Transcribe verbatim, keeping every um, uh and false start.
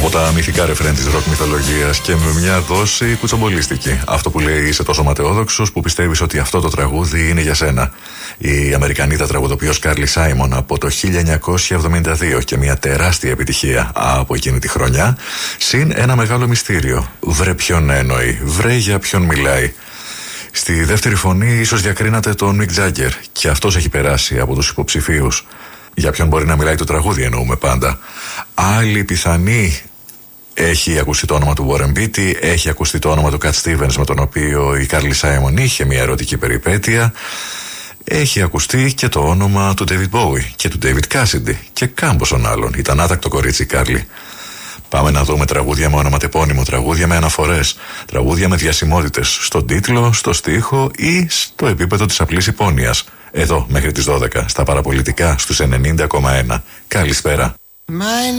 τα μυθικά ρεφρέν της ροκ μυθολογίας και με μια δόση κουτσομπολίστικη. Αυτό που λέει είσαι τόσο ματαιόδοξος που πιστεύεις ότι αυτό το τραγούδι είναι για σένα. Η Αμερικανίδα τραγουδοποιός Κάρλι Σάιμον από το χίλια εννιακόσια εβδομήντα δύο και μια τεράστια επιτυχία από εκείνη τη χρονιά, συν ένα μεγάλο μυστήριο. Βρε ποιον έννοει, βρε για ποιον μιλάει. Στη δεύτερη φωνή ίσως διακρίνατε τον Μικ Τζάγκερ και αυτός έχει περάσει από τους υποψηφίους. Για ποιον μπορεί να μιλάει το τραγούδι εννοούμε πάντα. Άλλη πιθανή, έχει ακουστεί το όνομα του Warren Beatty, έχει ακουστεί το όνομα του Cat Stevens με τον οποίο η Κάρλι Σάιμον είχε μια ερωτική περιπέτεια. Έχει ακουστεί και το όνομα του David Bowie και του David Cassidy και κάμποσον άλλων. Ήταν άτακτο κορίτσι η Κάρλι. Πάμε να δούμε τραγούδια με ονοματεπώνυμο, τραγούδια με αναφορές, τραγούδια με διασημότητες στον τίτλο, στο στίχο ή στο επίπεδο της απλής υπόνοιας. Εδώ μέχρι τις δώδεκα στα παραπολιτικά στους ενενήντα κόμμα ένα. Καλησπέρα. My